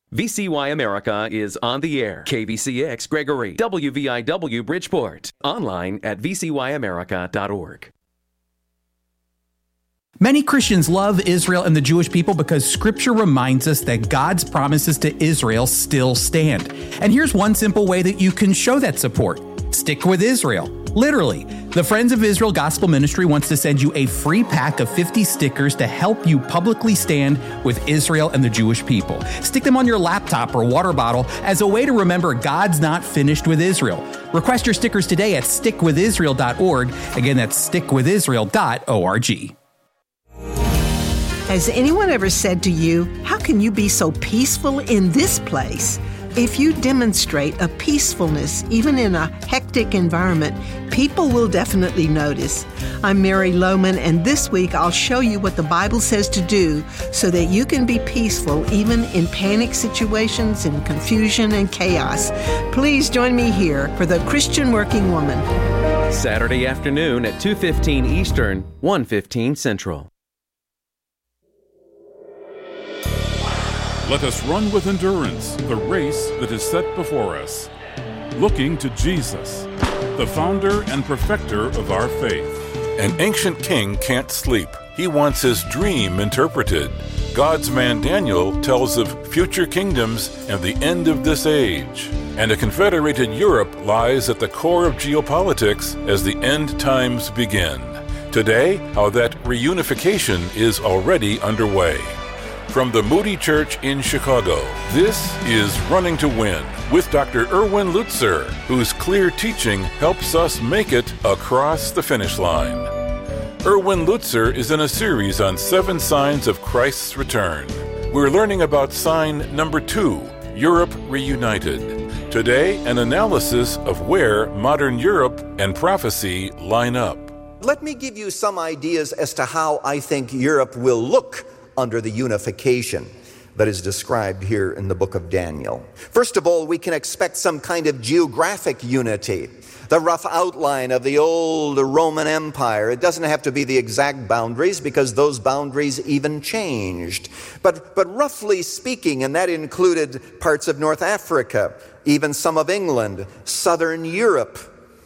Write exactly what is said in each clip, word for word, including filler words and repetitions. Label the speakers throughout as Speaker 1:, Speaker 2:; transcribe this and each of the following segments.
Speaker 1: V C Y America is on the air. K V C X Gregory, W V I W Bridgeport. Online at v c y america dot org.
Speaker 2: Many Christians love Israel and the Jewish people because Scripture reminds us that God's promises to Israel still stand. And here's one simple way that you can show that support. Stick with Israel. Literally. The Friends of Israel Gospel Ministry wants to send you a free pack of fifty stickers to help you publicly stand with Israel and the Jewish people. Stick them on your laptop or water bottle as a way to remember God's not finished with Israel. Request your stickers today at stick with israel dot org. Again, that's stick with israel dot org.
Speaker 3: Has anyone ever said to you, how can you be so peaceful in this place? If you demonstrate a peacefulness, even in a hectic environment, people will definitely notice. I'm Mary Lohman, and this week I'll show you what the Bible says to do so that you can be peaceful even in panic situations, in confusion and chaos. Please join me here for the Christian Working Woman.
Speaker 1: Saturday afternoon at two fifteen Eastern, one fifteen Central.
Speaker 4: Let us run with endurance the race that is set before us, looking to Jesus, the founder and perfecter of our faith.
Speaker 5: An ancient king can't sleep. He wants his dream interpreted. God's man Daniel tells of future kingdoms and the end of this age. And a confederated Europe lies at the core of geopolitics as the end times begin. Today, how that reunification is already underway. From the Moody Church in Chicago, this is Running to Win with Doctor Erwin Lutzer, whose clear teaching helps us make it across the finish line. Erwin Lutzer is in a series on seven signs of Christ's return. We're learning about sign number two, Europe reunited. Today, an analysis of where modern Europe and prophecy line up.
Speaker 6: Let me give you some ideas as to how I think Europe will look under the unification that is described here in the book of Daniel. First of all, we can expect some kind of geographic unity. The rough outline of the old Roman Empire. It doesn't have to be the exact boundaries because those boundaries even changed. But, but roughly speaking, and that included parts of North Africa, even some of England, southern Europe,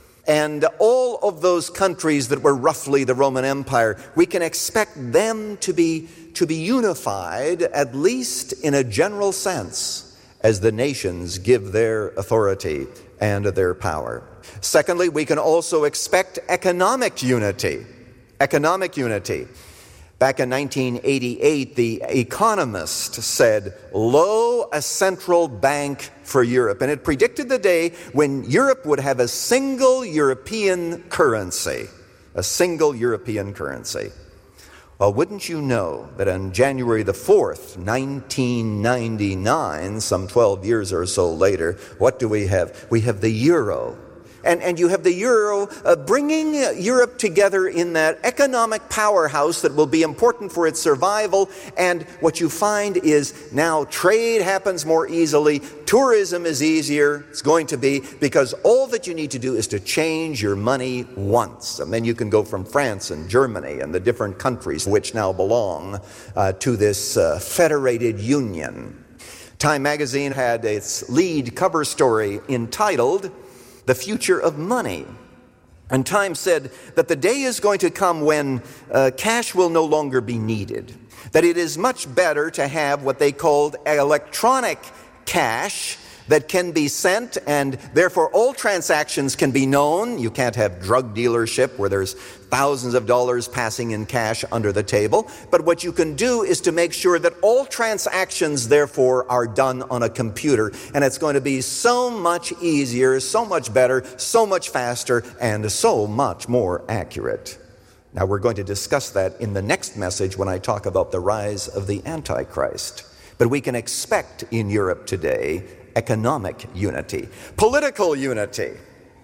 Speaker 6: and all of those countries that were roughly the Roman Empire, we can expect them to be to be unified, at least in a general sense, as the nations give their authority and their power. Secondly, we can also expect economic unity. Economic unity. Back in nineteen eighty-eight, The Economist said, "Lo, a central bank for Europe." And it predicted the day when Europe would have a single European currency. A single European currency. Well, wouldn't you know that on January the fourth, nineteen ninety-nine, some twelve years or so later, what do we have? We have the euro. And, and you have the euro uh, bringing Europe together in that economic powerhouse that will be important for its survival. And what you find is now trade happens more easily. Tourism is easier. It's going to be because all that you need to do is to change your money once. And then you can go from France and Germany and the different countries which now belong uh, to this uh, federated union. Time magazine had its lead cover story entitled "The Future of Money." And Time said that the day is going to come when uh, cash will no longer be needed. That it is much better to have what they called electronic cash that can be sent, and therefore all transactions can be known. You can't have drug dealership where there's thousands of dollars passing in cash under the table. But what you can do is to make sure that all transactions, therefore, are done on a computer. And it's going to be so much easier, so much better, so much faster, and so much more accurate. Now, we're going to discuss that in the next message when I talk about the rise of the Antichrist. But we can expect in Europe today economic unity, political unity.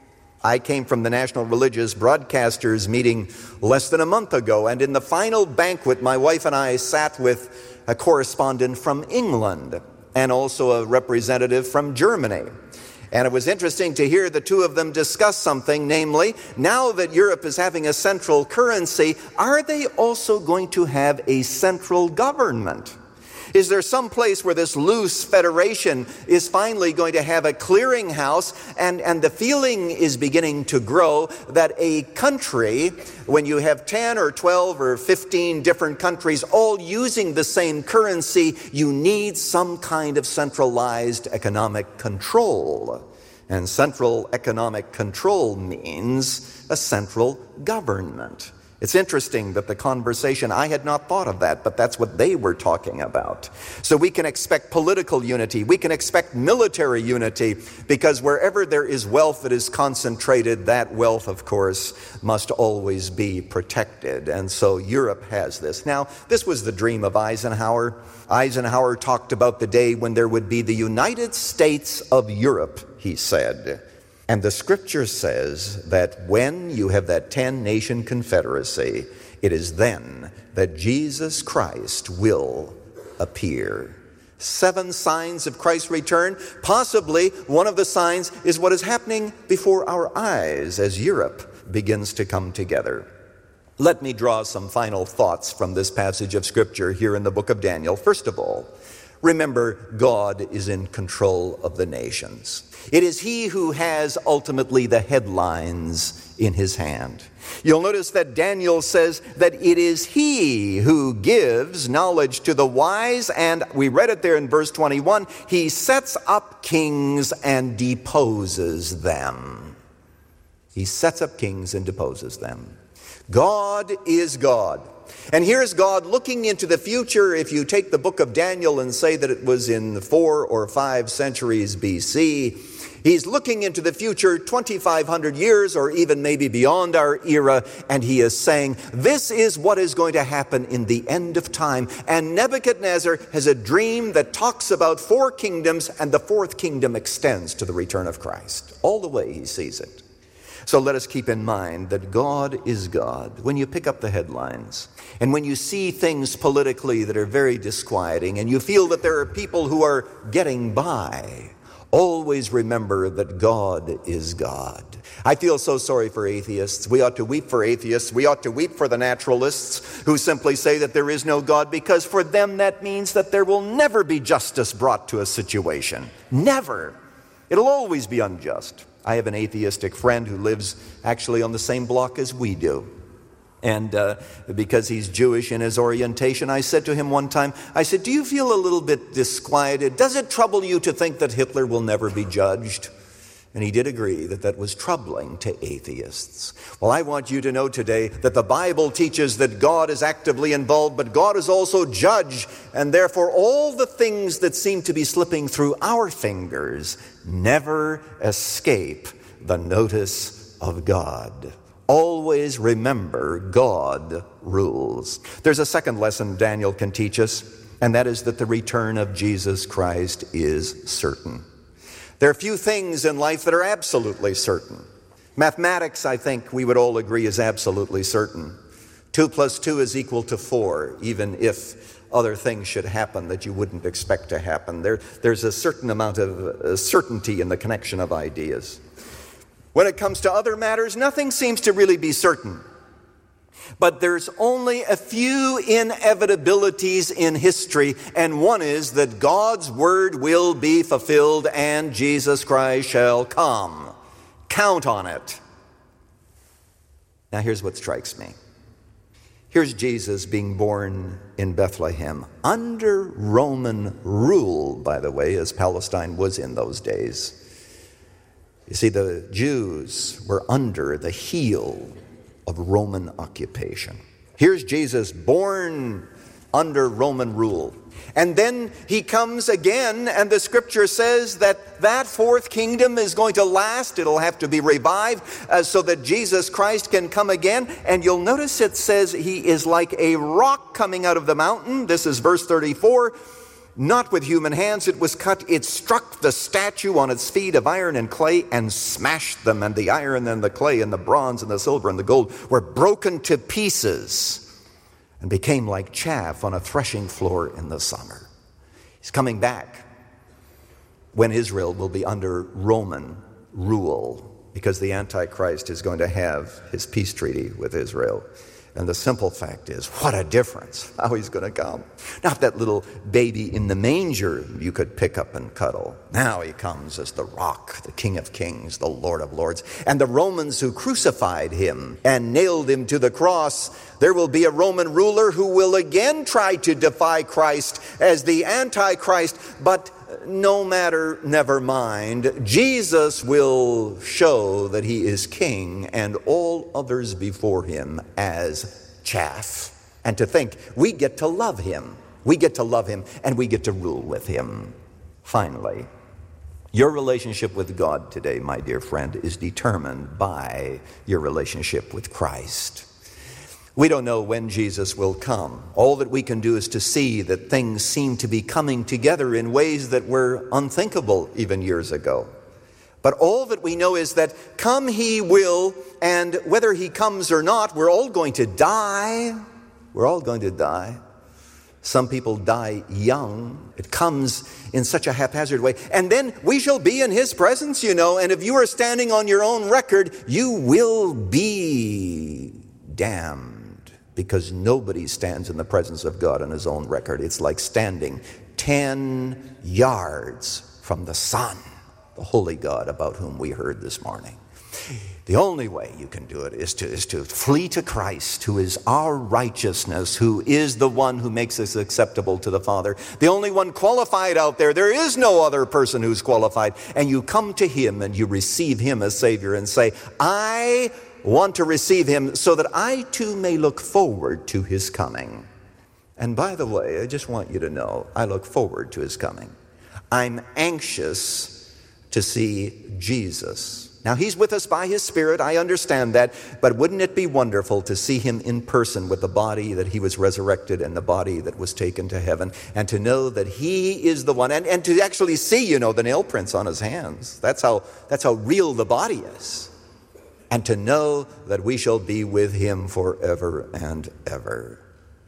Speaker 6: I came from the National Religious Broadcasters meeting less than a month ago, and in the final banquet, my wife and I sat with a correspondent from England and also a representative from Germany. And it was interesting to hear the two of them discuss something, namely, now that Europe is having a central currency, are they also going to have a central government? Is there some place where this loose federation is finally going to have a clearinghouse, and, and the feeling is beginning to grow that a country, when you have ten or twelve or fifteen different countries all using the same currency, you need some kind of centralized economic control. And central economic control means a central government. It's interesting that the conversation, I had not thought of that, but that's what they were talking about. So we can expect political unity, we can expect military unity, because wherever there is wealth that is concentrated, that wealth, of course, must always be protected. And so Europe has this. Now, this was the dream of Eisenhower. Eisenhower talked about the day when there would be the United States of Europe, he said. And the scripture says that when you have that ten-nation confederacy, it is then that Jesus Christ will appear. Seven signs of Christ's return. Possibly one of the signs is what is happening before our eyes as Europe begins to come together. Let me draw some final thoughts from this passage of scripture here in the book of Daniel. First of all, remember, God is in control of the nations. It is He who has ultimately the headlines in His hand. You'll notice that Daniel says that it is He who gives knowledge to the wise, and we read it there in verse twenty-one, He sets up kings and deposes them. He sets up kings and deposes them. God is God. And here's God looking into the future. If you take the book of Daniel and say that it was in four or five centuries B C, He's looking into the future twenty-five hundred years or even maybe beyond our era, and He is saying, this is what is going to happen in the end of time. And Nebuchadnezzar has a dream that talks about four kingdoms, and the fourth kingdom extends to the return of Christ. All the way he sees it. So let us keep in mind that God is God. When you pick up the headlines, and when you see things politically that are very disquieting, and you feel that there are people who are getting by, always remember that God is God. I feel so sorry for atheists. We ought to weep for atheists. We ought to weep for the naturalists who simply say that there is no God, because for them that means that there will never be justice brought to a situation. Never. It'll always be unjust. I have an atheistic friend who lives actually on the same block as we do. And uh, because he's Jewish in his orientation, I said to him one time, I said, do you feel a little bit disquieted? Does it trouble you to think that Hitler will never be judged? And he did agree that that was troubling to atheists. Well, I want you to know today that the Bible teaches that God is actively involved, but God is also judge, and therefore all the things that seem to be slipping through our fingers never escape the notice of God. Always remember, God rules. There's a second lesson Daniel can teach us, and that is that the return of Jesus Christ is certain. There are few things in life that are absolutely certain. Mathematics, I think we would all agree, is absolutely certain. Two plus two is equal to four, even if other things should happen that you wouldn't expect to happen. There, there's a certain amount of uh, certainty in the connection of ideas. When it comes to other matters, nothing seems to really be certain. But there's only a few inevitabilities in history, and one is that God's word will be fulfilled and Jesus Christ shall come. Count on it. Now here's what strikes me. Here's Jesus being born in Bethlehem under Roman rule, by the way, as Palestine was in those days. You see, the Jews were under the heel of Roman occupation. Here's Jesus born under Roman rule. And then he comes again, and the scripture says that that fourth kingdom is going to last. It'll have to be revived uh, so that Jesus Christ can come again. And you'll notice it says he is like a rock coming out of the mountain. This is verse thirty-four. Not with human hands it was cut. It struck the statue on its feet of iron and clay and smashed them. And the iron and the clay and the bronze and the silver and the gold were broken to pieces and became like chaff on a threshing floor in the summer. He's coming back when Israel will be under Roman rule, because the Antichrist is going to have his peace treaty with Israel. And the simple fact is, what a difference, how he's going to come. Not that little baby in the manger you could pick up and cuddle. Now he comes as the Rock, the King of Kings, the Lord of Lords. And the Romans who crucified him and nailed him to the cross, there will be a Roman ruler who will again try to defy Christ as the Antichrist, but no matter, never mind. Jesus will show that he is king and all others before him as chaff. And to think we get to love him. We get to love him and we get to rule with him. Finally, your relationship with God today, my dear friend, is determined by your relationship with Christ. We don't know when Jesus will come. All that we can do is to see that things seem to be coming together in ways that were unthinkable even years ago. But all that we know is that come he will, and whether he comes or not, we're all going to die. We're all going to die. Some people die young. It comes in such a haphazard way. And then we shall be in his presence, you know, and if you are standing on your own record, you will be damned. Because nobody stands in the presence of God on his own record. It's like standing ten yards from the Son, the holy God about whom we heard this morning. The only way you can do it is to, is to flee to Christ, who is our righteousness, who is the one who makes us acceptable to the Father. The only one qualified out there. There is no other person who's qualified. And you come to him and you receive him as Savior and say, I want to receive him so that I too may look forward to his coming. And by the way, I just want you to know, I look forward to his coming. I'm anxious to see Jesus. Now, he's with us by his Spirit, I understand that, but wouldn't it be wonderful to see him in person with the body that he was resurrected and the body that was taken to heaven, and to know that he is the one, and, and to actually see, you know, the nail prints on his hands. That's how, that's how real the body is. And to know that we shall be with him forever and ever.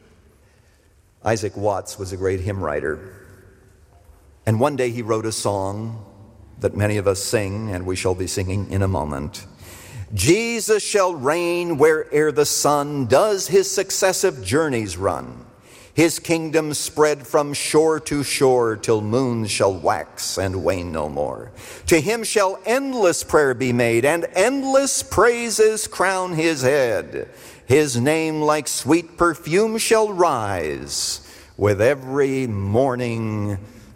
Speaker 6: Isaac Watts was a great hymn writer. And one day he wrote a song that many of us sing, and we shall be singing in a moment. Jesus shall reign where'er the sun does his successive journeys run. His kingdom spread from shore to shore till moons shall wax and wane no more. To him shall endless prayer be made and endless praises crown his head. His name like sweet perfume shall rise with every morning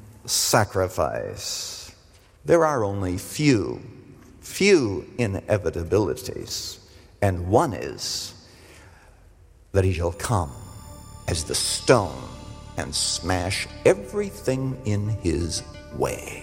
Speaker 6: sacrifice. There are only few, few inevitabilities, and one is that he shall come as the stone and smash everything in his way.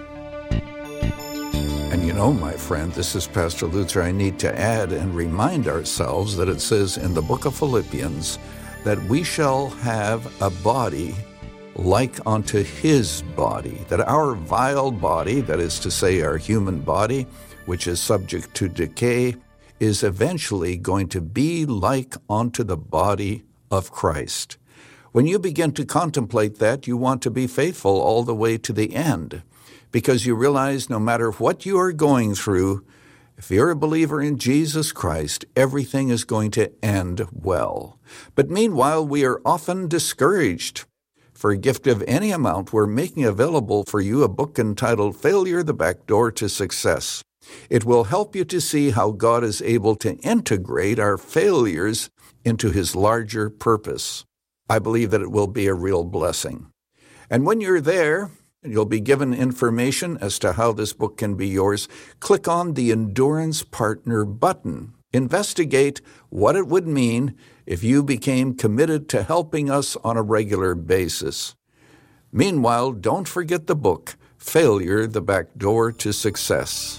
Speaker 7: And you know, my friend, this is Pastor Lutzer. I need to add and remind ourselves that it says in the book of Philippians that we shall have a body like unto his body, that our vile body, that is to say our human body, which is subject to decay, is eventually going to be like unto the body of Christ. When you begin to contemplate that, you want to be faithful all the way to the end, because you realize no matter what you are going through, if you're a believer in Jesus Christ, everything is going to end well. But meanwhile, we are often discouraged. For a gift of any amount, we're making available for you a book entitled Failure, the Back Door to Success. It will help you to see how God is able to integrate our failures into his larger purpose. I believe that it will be a real blessing. And when you're there, you'll be given information as to how this book can be yours. Click on the Endurance Partner button. Investigate what it would mean if you became committed to helping us on a regular basis. Meanwhile, don't forget the book, Failure, the Back Door to Success.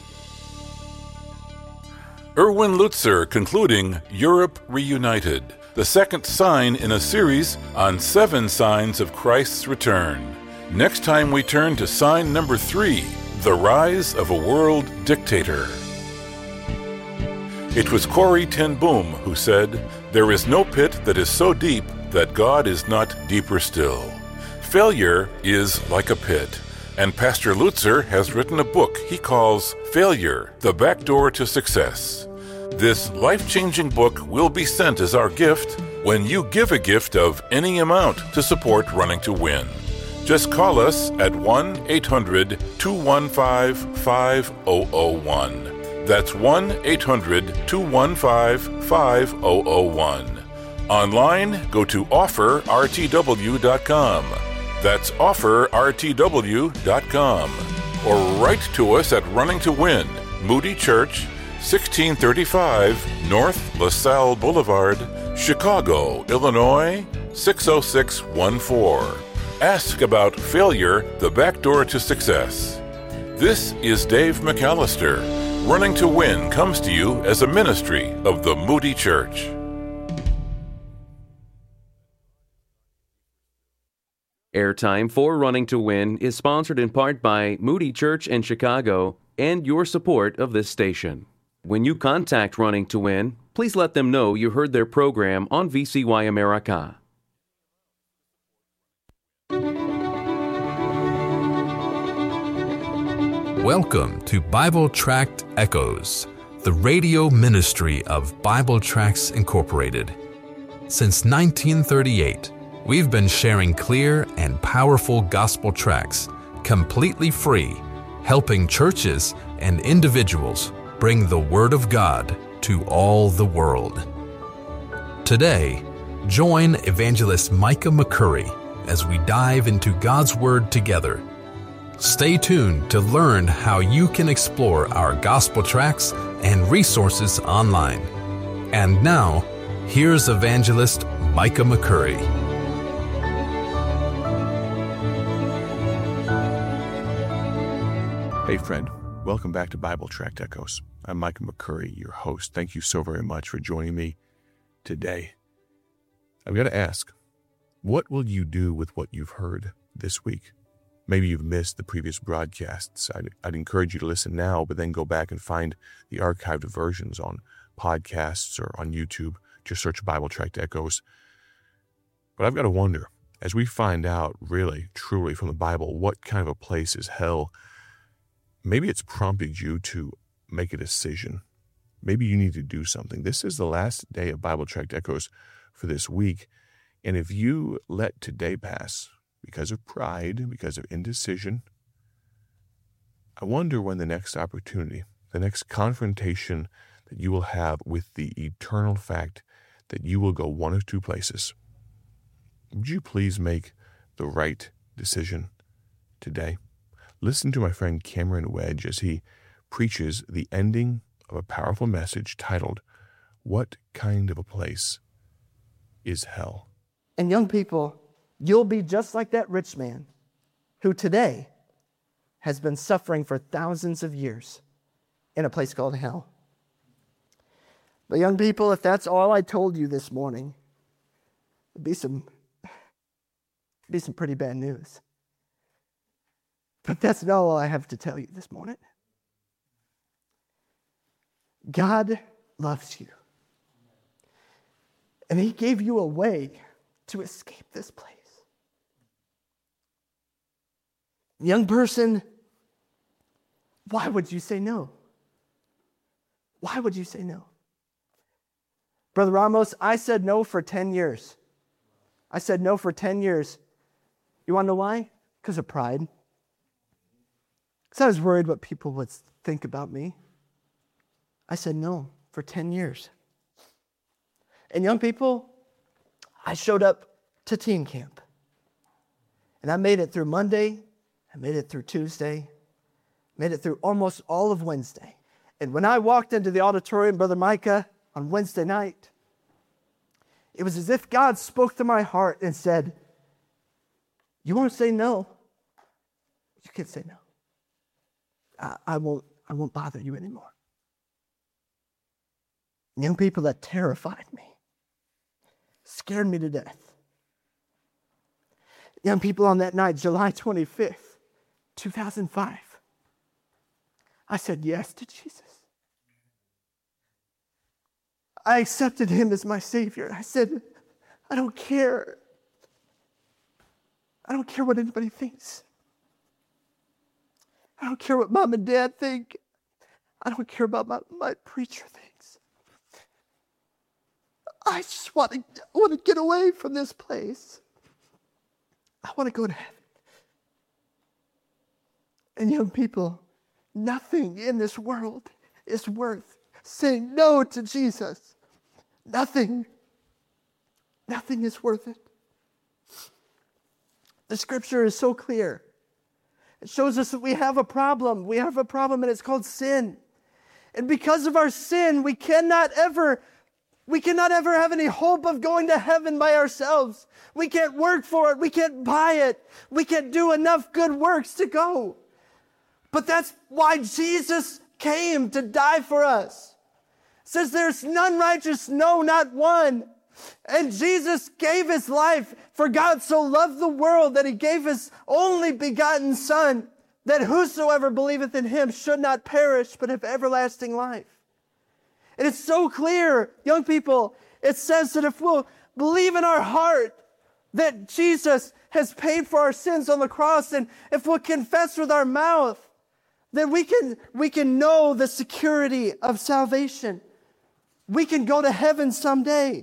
Speaker 5: Erwin Lutzer concluding Europe Reunited, the second sign in a series on seven signs of Christ's return. Next time we turn to sign number three, the rise of a world dictator. It was Corrie ten Boom who said, "There is no pit that is so deep that God is not deeper still." Failure is like a pit, and Pastor Lutzer has written a book he calls Failure, the Back Door to Success. This life-changing book will be sent as our gift when you give a gift of any amount to support Running to Win. Just call us at one eight hundred two one five five zero zero one. That's one eight hundred two one five five zero zero one. Online, go to offer r t w dot com. That's offer r t w dot com. Or write to us at Running to Win, Moody Church, sixteen thirty-five North LaSalle Boulevard, Chicago, Illinois, six oh six one four. Ask about failure, the back door to success. This is Dave McAllister. Running to Win comes to you as a ministry of the Moody Church.
Speaker 1: Airtime for Running to Win is sponsored in part by Moody Church in Chicago and your support of this station. When you contact Running to Win, please let them know you heard their program on V C Y America.
Speaker 8: Welcome to Bible Tract Echoes, the radio ministry of Bible Tracts Incorporated. Since nineteen thirty-eight, we've been sharing clear and powerful gospel tracts, completely free, helping churches and individuals bring the Word of God to all the world. Today, join Evangelist Micah McCurry as we dive into God's Word together. Stay tuned to learn how you can explore our gospel tracts and resources online. And now, here's Evangelist Micah McCurry.
Speaker 9: Hey friend, welcome back to Bible Tract Echoes. I'm Micah McCurry, your host. Thank you so very much for joining me today. I've got to ask, what will you do with what you've heard this week? Maybe you've missed the previous broadcasts. I'd, I'd encourage you to listen now, but then go back and find the archived versions on podcasts or on YouTube. Just search Bible Tract Echoes. But I've got to wonder, as we find out really, truly from the Bible, what kind of a place is hell, maybe it's prompted you to make a decision. Maybe you need to do something. This is the last day of Bible Tract Echoes for this week. And if you let today pass because of pride, because of indecision, I wonder when the next opportunity, the next confrontation that you will have with the eternal fact that you will go one of two places. Would you please make the right decision today? Listen to my friend Cameron Wedge as he preaches the ending of a powerful message titled, What Kind of a Place is Hell?
Speaker 10: And young people, you'll be just like that rich man who today has been suffering for thousands of years in a place called hell. But young people, if that's all I told you this morning, it'd be some, it'd be some pretty bad news. But that's not all I have to tell you this morning. God loves you. And He gave you a way to escape this place. Young person, why would you say no? Why would you say no? Brother Ramos, I said no for ten years. I said no for ten years. You want to know why? Because of pride. Because I was worried what people would think about me. I said no for ten years. And young people, I showed up to teen camp. And I made it through Monday. I made it through Tuesday. Made it through almost all of Wednesday. And when I walked into the auditorium, Brother Micah, on Wednesday night, it was as if God spoke to my heart and said, you want to say no? You can say no. I, I won't, I won't bother you anymore. Young people, that terrified me. Scared me to death. Young people, on that night, July twenty-fifth, two thousand five, I said yes to Jesus. I accepted Him as my Savior. I said, I don't care. I don't care what anybody thinks. I don't care what mom and dad think. I don't care about what my preacher thinks. I just want to, I want to get away from this place. I want to go to heaven. And young people, nothing in this world is worth saying no to Jesus. Nothing. Nothing is worth it. The scripture is so clear. It shows us that we have a problem. We have a problem, and it's called sin. And because of our sin, we cannot ever, we cannot ever have any hope of going to heaven by ourselves. We can't work for it. We can't buy it. We can't do enough good works to go. But that's why Jesus came to die for us. It says there's none righteous, no, not one. And Jesus gave his life, for God so loved the world that he gave his only begotten Son, that whosoever believeth in him should not perish, but have everlasting life. And it's so clear, young people, it says that if we'll believe in our heart that Jesus has paid for our sins on the cross, and if we'll confess with our mouth, then we can, we can know the security of salvation. We can go to heaven someday.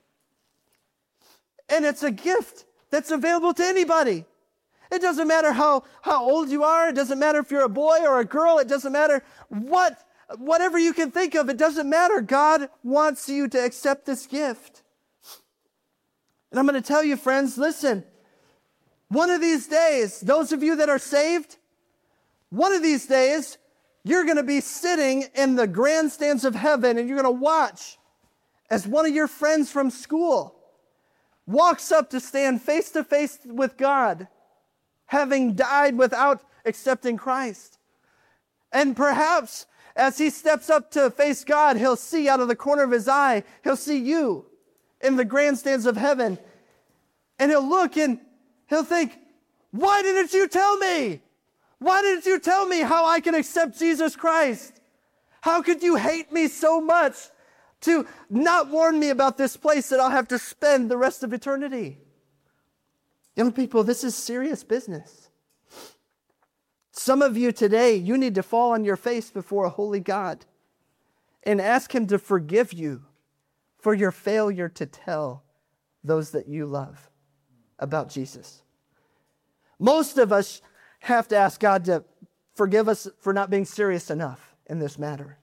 Speaker 10: And it's a gift that's available to anybody. It doesn't matter how, how old you are. It doesn't matter if you're a boy or a girl. It doesn't matter what, whatever you can think of. It doesn't matter. God wants you to accept this gift. And I'm going to tell you, friends, listen. One of these days, those of you that are saved, one of these days, you're going to be sitting in the grandstands of heaven, and you're going to watch as one of your friends from school walks up to stand face to face with God, having died without accepting Christ. And perhaps as he steps up to face God, he'll see out of the corner of his eye, he'll see you in the grandstands of heaven. And he'll look and he'll think, why didn't you tell me? Why didn't you tell me how I can accept Jesus Christ? How could you hate me so much to not warn me about this place that I'll have to spend the rest of eternity? Young people, this is serious business. Some of you today, you need to fall on your face before a holy God and ask him to forgive you for your failure to tell those that you love about Jesus. Most of us have to ask God to forgive us for not being serious enough in this matter.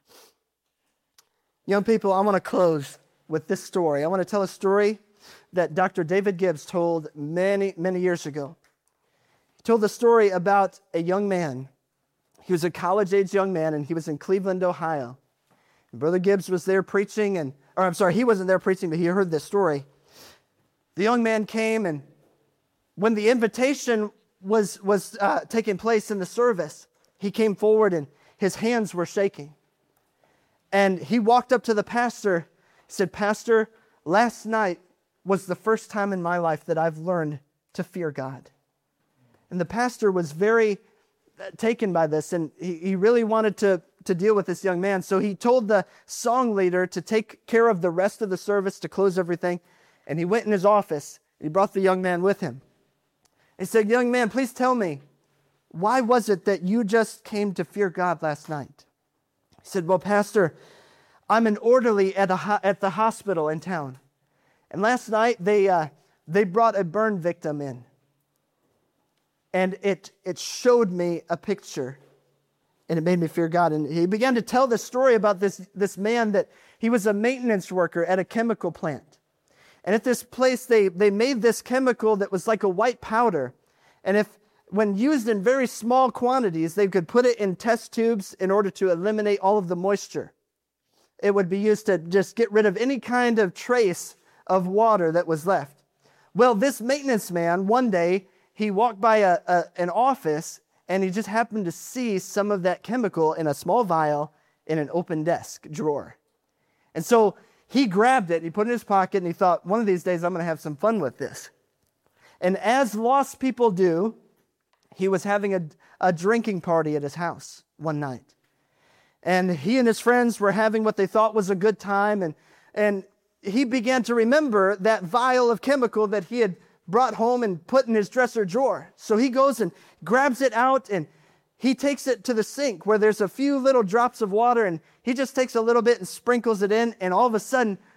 Speaker 10: Young people, I want to close with this story. I want to tell a story that Doctor David Gibbs told many, many years ago. He told the story about a young man. He was a college-age young man, and he was in Cleveland, Ohio. And Brother Gibbs was there preaching, and or I'm sorry, he wasn't there preaching, but he heard this story. The young man came, and when the invitation was, was uh, taking place in the service, he came forward, and his hands were shaking. And he walked up to the pastor. He said, Pastor, last night was the first time in my life that I've learned to fear God. And the pastor was very taken by this, and he, he really wanted to, to deal with this young man. So he told the song leader to take care of the rest of the service, to close everything. And he went in his office. He brought the young man with him. He said, young man, please tell me, why was it that you just came to fear God last night? He said, well, Pastor, I'm an orderly at, a, at the hospital in town. And last night, they, uh, they brought a burn victim in. And it, it showed me a picture. And it made me fear God. And he began to tell the story about this, this man that he was a maintenance worker at a chemical plant. And at this place, they, they made this chemical that was like a white powder. And if when used in very small quantities, they could put it in test tubes in order to eliminate all of the moisture. It would be used to just get rid of any kind of trace of water that was left. Well, this maintenance man, one day, he walked by a, a, an office, and he just happened to see some of that chemical in a small vial in an open desk drawer. And so he grabbed it, he put it in his pocket, and he thought, one of these days I'm going to have some fun with this. And as lost people do, he was having a, a drinking party at his house one night. And he and his friends were having what they thought was a good time, and, and he began to remember that vial of chemical that he had brought home and put in his dresser drawer. So he goes and grabs it out, and he takes it to the sink where there's a few little drops of water, and he just takes a little bit and sprinkles it in, and all of a sudden,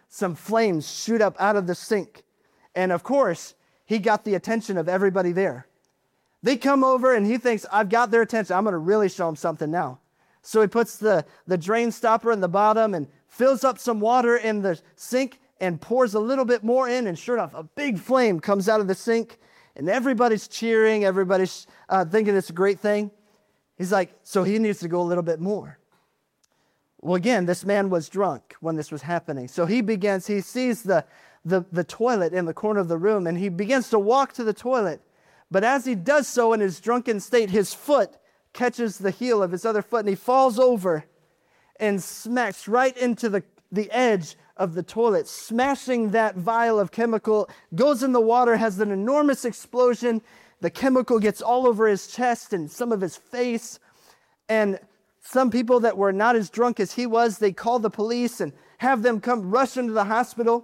Speaker 10: some flames shoot up out of the sink. And of course, he got the attention of everybody there. They come over and he thinks, I've got their attention. I'm going to really show them something now. So he puts the, the drain stopper in the bottom and fills up some water in the sink and pours a little bit more in. And sure enough, a big flame comes out of the sink. And everybody's cheering. Everybody's uh, thinking it's a great thing. He's like, so he needs to go a little bit more. Well, again, this man was drunk when this was happening. So he begins, he sees the, the, the toilet in the corner of the room, and he begins to walk to the toilet. But as he does so in his drunken state, his foot catches the heel of his other foot, and he falls over and smacks right into the, the edge of the toilet, smashing that vial of chemical, goes in the water, has an enormous explosion. The chemical gets all over his chest and some of his face. And some people that were not as drunk as he was, they call the police and have them come rush into the hospital.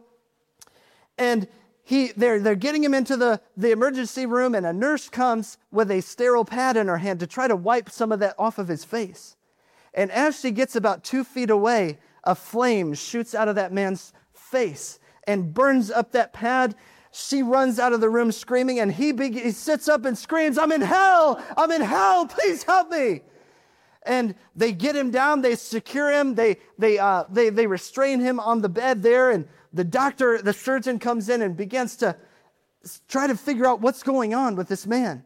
Speaker 10: And he, they're, they're getting him into the, the emergency room, and a nurse comes with a sterile pad in her hand to try to wipe some of that off of his face. And as she gets about two feet away, a flame shoots out of that man's face and burns up that pad. She runs out of the room screaming, and he, be- he sits up and screams, I'm in hell! I'm in hell! Please help me! And they get him down, they secure him, they, they, uh, they, they restrain him on the bed there, and the doctor, the surgeon comes in and begins to try to figure out what's going on with this man.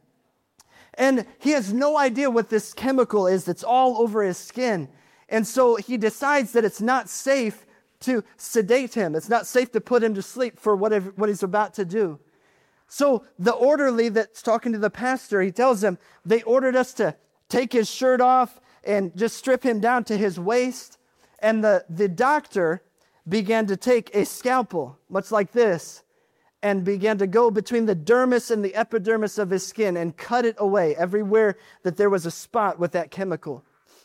Speaker 10: And he has no idea what this chemical is that's all over his skin. And so he decides that it's not safe to sedate him. It's not safe to put him to sleep for whatever, what he's about to do. So the orderly that's talking to the pastor, he tells him, they ordered us to take his shirt off and just strip him down to his waist. And the, the doctor began to take a scalpel, much like this, and began to go between the dermis and the epidermis of his skin and cut it away everywhere that there was a spot with that chemical.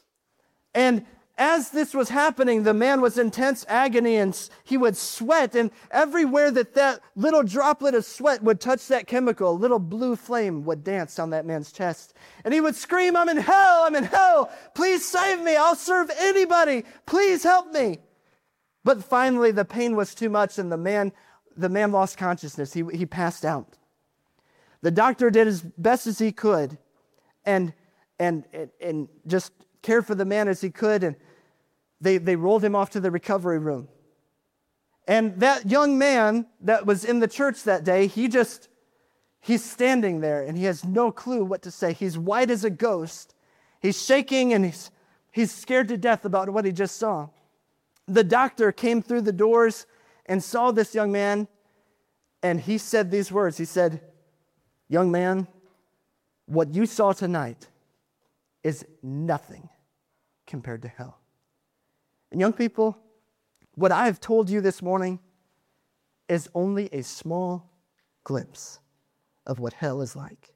Speaker 10: And as this was happening, the man was in intense agony, and he would sweat, and everywhere that that little droplet of sweat would touch that chemical, a little blue flame would dance on that man's chest. And he would scream, I'm in hell, I'm in hell, please save me, I'll serve anybody, please help me. But finally the pain was too much, and the man, the man lost consciousness, he, he passed out. The doctor did as best as he could, and, and, and, and just cared for the man as he could, and they, they rolled him off to the recovery room. And that young man that was in the church that day, he just, he's standing there, and he has no clue what to say. He's white as a ghost. He's shaking, and he's, he's scared to death about what he just saw. The doctor came through the doors and saw this young man, and he said these words. He said, young man, what you saw tonight is nothing compared to hell. And young people, what I have told you this morning is only a small glimpse of what hell is like.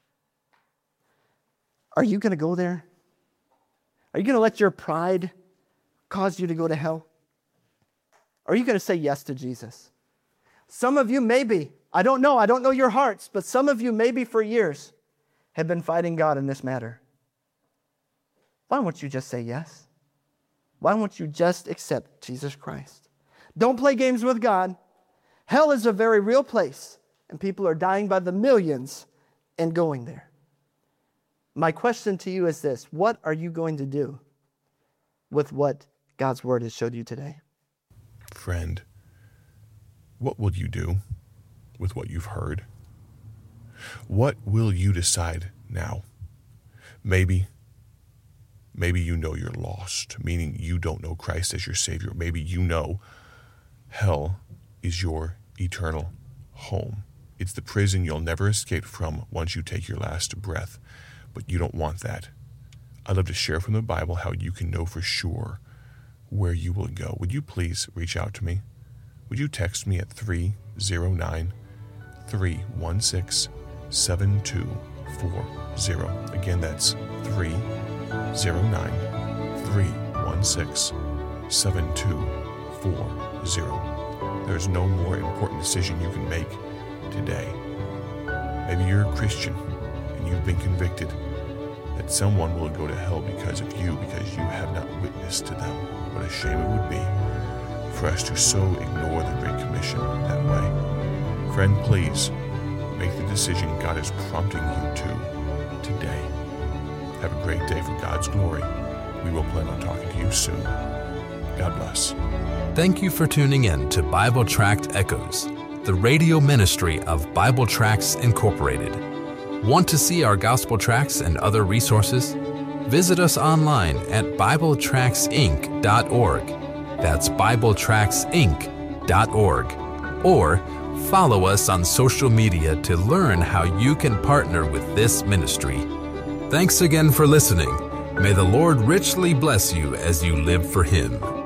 Speaker 10: Are you going to go there? Are you going to let your pride cause you to go to hell? Or are you going to say yes to Jesus? Some of you maybe, I don't know, I don't know your hearts, but some of you maybe for years have been fighting God in this matter. Why won't you just say yes? Why won't you just accept Jesus Christ? Don't play games with God. Hell is a very real place, and people are dying by the millions and going there. My question to you is this: what are you going to do with what God's Word has showed you today?
Speaker 9: Friend, what will you do with what you've heard? What will you decide now? Maybe Maybe you know you're lost, meaning you don't know Christ as your Savior. Maybe you know hell is your eternal home. It's the prison you'll never escape from once you take your last breath, but you don't want that. I'd love to share from the Bible how you can know for sure where you will go. Would you please reach out to me? Would you text me at three oh nine, three one six, seven two four zero. Again, that's three oh nine, three one six, seven two four zero. There's no more important decision you can make today. Maybe you're a Christian and you've been convicted that someone will go to hell because of you, because you have not witnessed to them. What a shame it would be for us to so ignore the Great Commission that way. Friend, please make the decision God is prompting you to today. Have a great day for God's glory. We will plan on talking to you soon. God bless.
Speaker 8: Thank you for tuning in to Bible Tract Echoes, the radio ministry of Bible Tracts Incorporated. Want to see our gospel tracts and other resources? Visit us online at bible tracts inc dot org. That's bible tracts inc dot org. Or follow us on social media to learn how you can partner with this ministry. Thanks again for listening. May the Lord richly bless you as you live for Him.